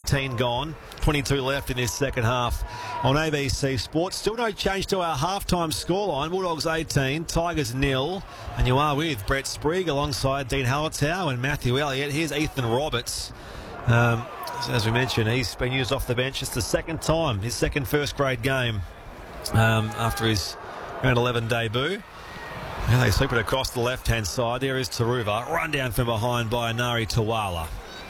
18 gone. 22 left in this second half on ABC Sports. Still no change to our halftime scoreline. Bulldogs 18, Tigers 0. And you are with Brett Sprigg alongside Dean Hallertau and Matthew Elliott. Here's Ethan Roberts. As we mentioned, he's been used off the bench. It's the second time, his second first grade game after his round 11 debut. Now they sweep it across the left-hand side. There is Taruva. Run down from behind by Anari Tawala.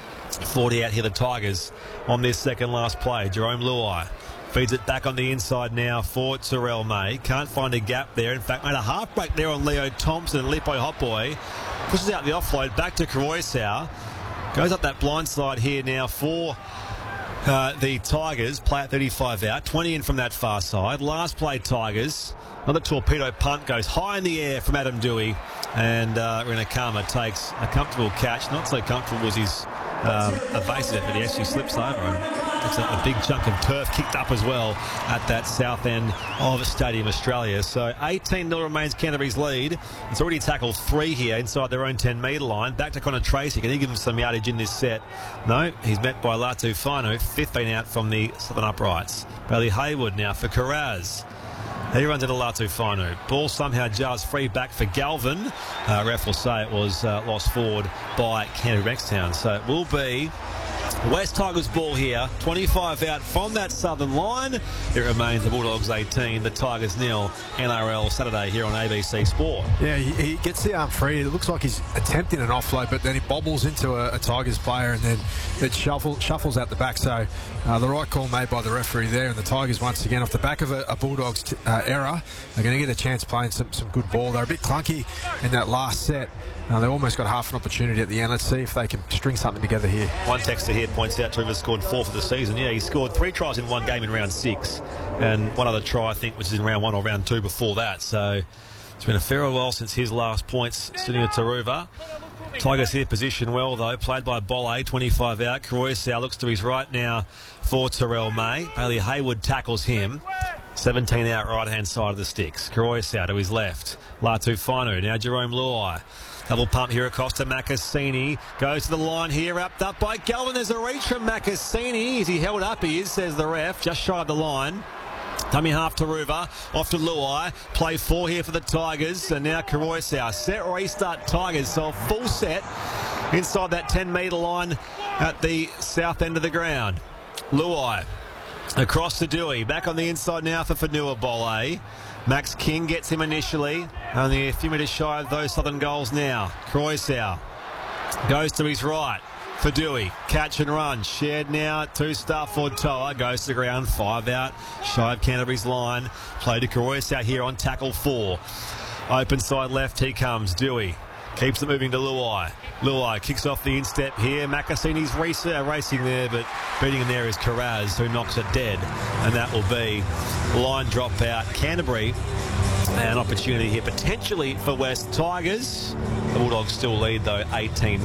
40 out here, the Tigers, on this second last play. Jerome Luai feeds it back on the inside now for Terrell May. Can't find a gap there. In fact, made a half break there on Leo Thompson. Lippo Hotboy pushes out the offload back to Karoisau. Goes up that blind side here now for the Tigers. Play at 35 out. 20 in from that far side. Last play, Tigers. Another torpedo punt goes high in the air from Adam Dewey. And Rinakama takes a comfortable catch. Not so comfortable was his evasive, but he actually slips over him. It's a big chunk of turf kicked up as well at that south end of Stadium Australia. So 18-0 remains Canterbury's lead. It's already tackled 3 here inside their own 10-metre line. Back to Connor Tracy. Can he give him some yardage in this set? No, he's met by Latu Whānau. 15 out from the Southern Uprights. Bailey Hayward now for Carraz. He runs into Latu Whānau. Ball somehow jars free back for Galvin. Ref will say it was lost forward by Canterbury Bankstown. So it will be West Tigers ball here. 25 out from that southern line. It remains the Bulldogs 18, the Tigers 0. NRL Saturday here on ABC Sport. Yeah, he gets the arm free. It looks like he's attempting an offload, but then he bobbles into a Tigers player and then it shuffles out the back. So the right call made by the referee there, and the Tigers once again off the back of a Bulldogs error are going to get a chance playing some good ball. They're a bit clunky in that last set. They almost got half an opportunity at the end. Let's see if they can string something together here. One texter here points out Trevor scored 4 for the season. Yeah, he scored 3 tries in one game in round 6 and one other try, I think, which is in round 1 or round 2 before that. So it's been a fair while since his last points sitting at Taruva. Tigers here position well, though. Played by Bolle, 25 out. Karoisau looks to his right now for Terrell May. Bailey Hayward tackles him. 17 out right-hand side of the sticks. Karoisau to his left. Latu Whānau. Now Jerome Luai. Double pump here across to Makasini. Goes to the line here, wrapped up by Galvin. There's a reach from Makasini. Is he held up? He is, says the ref. Just shy of the line. Dummy half Taruva. Off to Luai. Play 4 here for the Tigers. And now Karoisau. Set restart Tigers. So a full set inside that 10-metre line at the south end of the ground. Luai across to Dewey. Back on the inside now for Fanua Bolle. Max King gets him initially. Only a few metres shy of those southern goals now. Karoisau goes to his right for Dewey. Catch and run. Shared now to Starford Toa. Goes to the ground. 5 out. Shy of Canterbury's line. Play to Karoisau here on tackle 4. Open side left. He comes. Dewey keeps it moving to Luai. Luai kicks off the instep here. Makasini's racing there, but beating him there is Carraz, who knocks it dead. And that will be line drop out. Canterbury, an opportunity here potentially for West Tigers. The Bulldogs still lead, though, 18-0.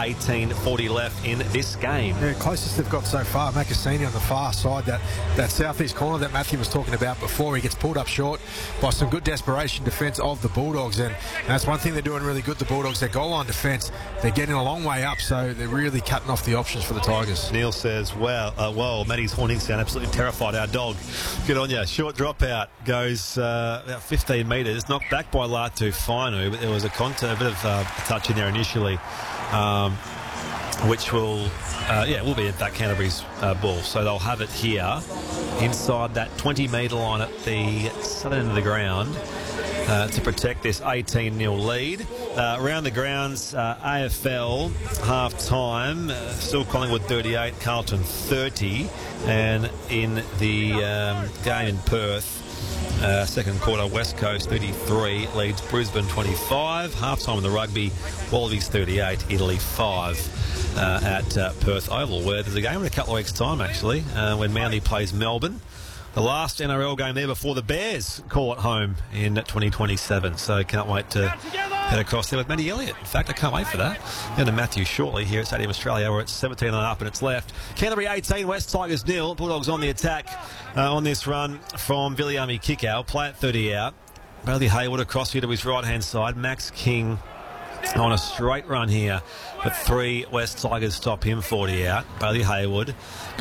18:40 left in this game. Yeah, closest they've got so far. Makasini on the far side, that southeast corner that Matthew was talking about before. He gets pulled up short by some good desperation defence of the Bulldogs. And that's one thing they're doing really good, the Bulldogs. Their goal line defence, they're getting a long way up, so they're really cutting off the options for the Tigers. Neil says, wow, Matty's horning sound absolutely terrified our dog. Good on you. Short dropout goes about 15 metres. Knocked back by Latu Whānau, but there was a bit of touch in there initially, which will be in fact Canterbury's ball. So they'll have it here inside that 20-metre line at the southern end of the ground to protect this 18-0 lead. Around the grounds, AFL half-time, still Collingwood 38, Carlton 30, and in the game in Perth, second quarter, West Coast 33 leads Brisbane 25. Half-time in the rugby, Wallabies 38, Italy 5 at Perth Oval, where there's a game in a couple of weeks' time, actually, when Manly plays Melbourne. The last NRL game there before the Bears call it home in 2027. So can't wait to head across there with Matty Elliott. In fact, I can't wait for that. And to Matthew shortly here at Stadium Australia, where it's 17.5 minutes left. Canterbury 18, West Tigers 0. Bulldogs on the attack on this run from Viliami Kikau. Play at 30 out. Bailey Hayward across here to his right-hand side. Max King on a straight run here, but 3 West Tigers stop him 40 out. Bailey Hayward